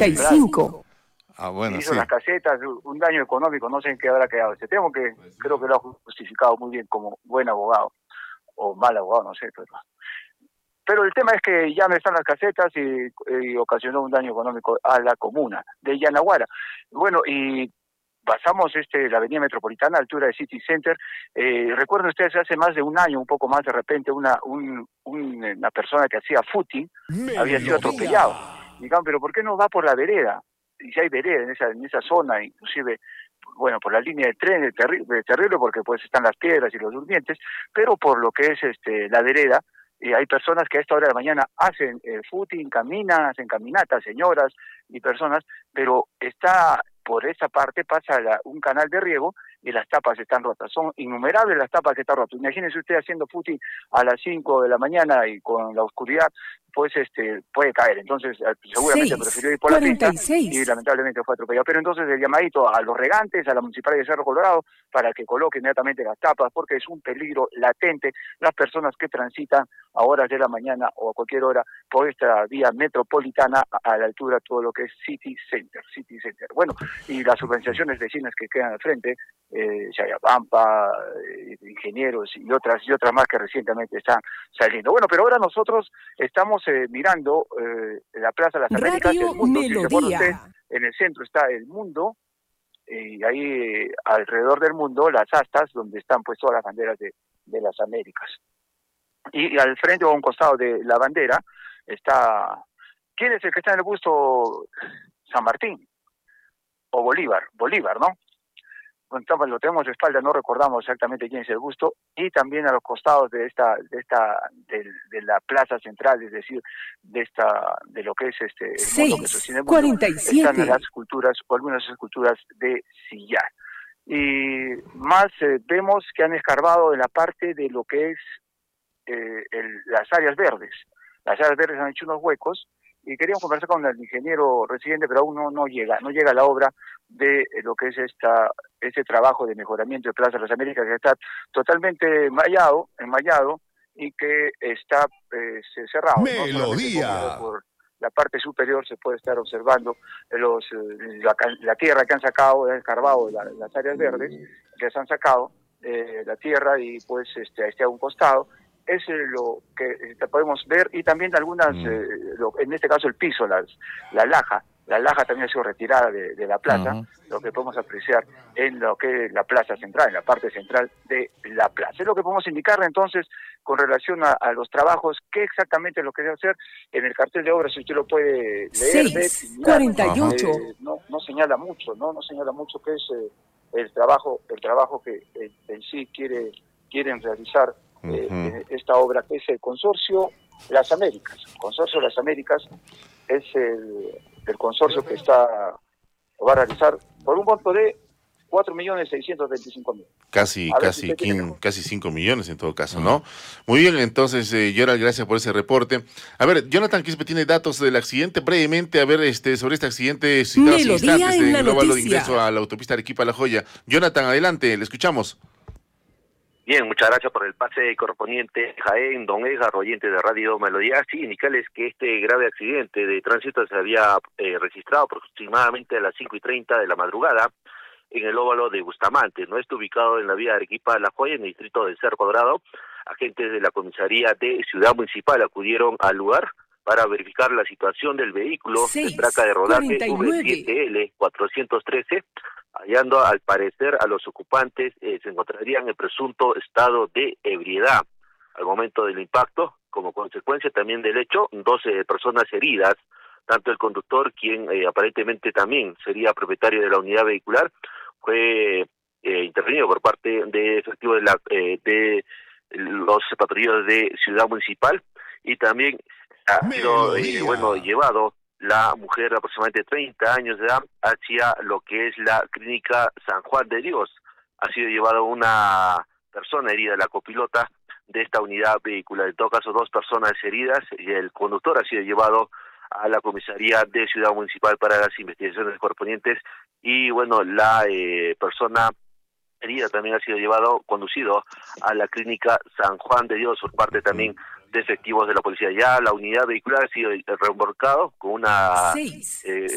45. Bueno, hizo las casetas, un daño económico, no sé en qué habrá quedado. Creo que lo ha justificado muy bien como buen abogado, o mal abogado, no sé. Pero el tema es que ya no están las casetas y ocasionó un daño económico a la comuna de Yanaguara. Bueno, y pasamos la avenida Metropolitana, altura de City Center. Recuerden ustedes, hace más de un año, un poco más, de repente una persona que hacía footing había sido atropellado. Digan, pero ¿por qué no va por la vereda? Y si hay vereda en esa zona, inclusive, bueno, por la línea de tren, es terrible porque pues están las piedras y los durmientes, pero por lo que es la vereda, hay personas que a esta hora de la mañana hacen footing, caminan, hacen caminatas, señoras y personas, pero por esa parte pasa un canal de riego y las tapas están rotas. Son innumerables las tapas que están rotas. Imagínense usted haciendo footing a las 5 de la mañana y con la oscuridad, pues puede caer. Entonces, seguramente prefirió ir por 46. la pista y lamentablemente fue atropellado. Pero entonces el llamadito a los regantes, a la Municipalidad de Cerro Colorado, para que coloque inmediatamente las tapas, porque es un peligro latente las personas que transitan a horas de la mañana o a cualquier hora por esta vía metropolitana a la altura de todo lo que es City Center. Bueno, y las urbanizaciones vecinas que quedan al frente, Chayapampa, Ingenieros y otras más que recientemente están saliendo. Bueno, pero ahora nosotros estamos mirando la Plaza de las Américas, Radio el Mundo. Melodía. Si se acuerda usted, en el centro está el Mundo, y ahí alrededor del Mundo las astas donde están pues todas las banderas de las Américas. Y al frente o a un costado de la bandera está... ¿Quién es el que está en el busto? San Martín o Bolívar, ¿no? Entonces lo tenemos de espalda, no recordamos exactamente quién es el busto, y también a los costados de la plaza central, es decir, de lo que es el mundo que sostiene el mundo, 47. están las esculturas o algunas esculturas de sillar. Y más vemos que han escarbado en la parte de lo que es las áreas verdes. Las áreas verdes han hecho unos huecos y queríamos conversar con el ingeniero residente, pero aún no llega la obra de lo que es este trabajo de mejoramiento de Plaza de las Américas, que está totalmente enmayado y que está cerrado. Melodía. ¿No? Por la parte superior se puede estar observando la tierra que han sacado, han escarbado las áreas verdes, que se han sacado la tierra y pues a un costado. Es lo que podemos ver, y también algunas, en este caso el piso, la laja también ha sido retirada de la plaza, lo que podemos apreciar en lo que es la plaza central, en la parte central de la plaza. Es lo que podemos indicarle entonces con relación a los trabajos, qué exactamente es lo que debe hacer en el cartel de obras, si usted lo puede leer. 48. No señala mucho, no señala mucho qué es el trabajo que en sí quieren realizar. Esta obra, que es el Consorcio Las Américas. El Consorcio Las Américas es el consorcio que va a realizar por un monto de 4.625.000. Casi 5 millones en todo caso, ¿no? Muy bien, entonces, Yoral, gracias por ese reporte. A ver, Jonathan Quispe tiene datos del accidente brevemente, a ver, sobre este accidente, citados instantes del global de ingreso a la autopista Arequipa-La Joya. Jonathan, adelante, le escuchamos. Bien, muchas gracias por el pase correspondiente. Jaén, Don Edgar, oyente de Radio Melodía. Sí, indicarles que este grave accidente de tránsito se había registrado aproximadamente a las 5:30 de la madrugada en el óvalo de Bustamante. No está ubicado en la vía Arequipa-La Joya, en el distrito de Cerro Colorado. Agentes de la comisaría de Ciudad Municipal acudieron al lugar para verificar la situación del vehículo de placa de rodaje V7L 413, hallando al parecer a los ocupantes se encontrarían en presunto estado de ebriedad. Al momento del impacto, como consecuencia también del hecho, 12 personas heridas, tanto el conductor, quien aparentemente también sería propietario de la unidad vehicular, fue intervenido por parte de efectivos de los patrulleros de Ciudad Municipal, y también ha sido llevado la mujer de aproximadamente 30 años de edad hacia lo que es la clínica San Juan de Dios. Ha sido llevada una persona herida, la copilota de esta unidad vehicular. En todo caso, 2 personas heridas, y el conductor ha sido llevado a la comisaría de Ciudad Municipal para las investigaciones correspondientes, y bueno, la persona herida también ha sido conducido a la clínica San Juan de Dios por parte también de efectivos de la policía. Ya la unidad vehicular ha sido remolcado con una